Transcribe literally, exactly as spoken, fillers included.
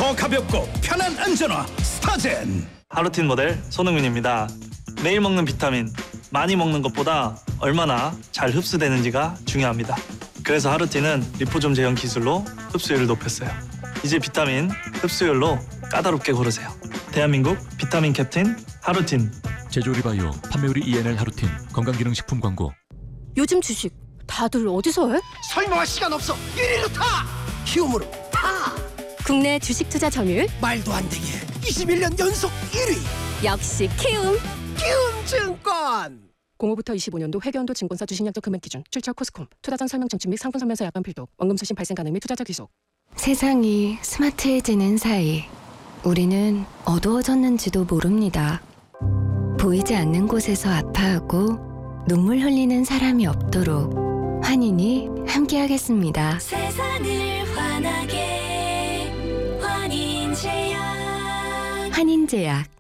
더 가볍고 편한 안전화 스타젠. 하루틴 모델 손흥민입니다. 매일 먹는 비타민, 많이 먹는 것보다 얼마나 잘 흡수되는지가 중요합니다. 그래서 하루틴은 리포좀 제형 기술로 흡수율을 높였어요. 이제 비타민 흡수율로 까다롭게 고르세요. 대한민국 비타민 캡틴 하루틴. 제조리바이오, 판매율이 이엔엘 하루틴, 건강기능식품 광고. 요즘 주식 다들 어디서 해? 설명할 시간 없어. 일 위로 타. 키움으로 타. 국내 주식 투자 점유율 말도 안 되게 이십일 년 연속 일 위. 역시 키움. 키움증권. 공오부터 이십오 년도 회계연도 증권사 주식약정 금액 기준 출처 코스콤 투자전 설명 청취 및 상품 설명서 약관 필독 원금 수신 발생 가능 및 투자자 귀속. 세상이 스마트해지는 사이 우리는 어두워졌는지도 모릅니다. 보이지 않는 곳에서 아파하고 눈물 흘리는 사람이 없도록 환인이 함께하겠습니다. 세상을 환하게 환인제약. 환인제약.